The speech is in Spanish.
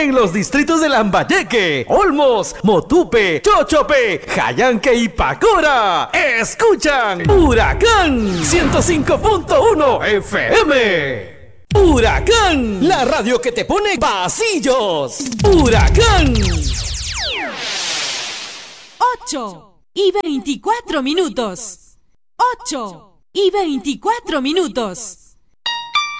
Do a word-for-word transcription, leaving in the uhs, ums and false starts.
en los distritos de Lambayeque, Olmos, Motupe, Chochope, Jayanque y Pacora. Escuchan Huracán ciento cinco punto uno F M. Huracán, la radio que te pone pasillos. Huracán. ocho y veinticuatro minutos. ocho y veinticuatro minutos.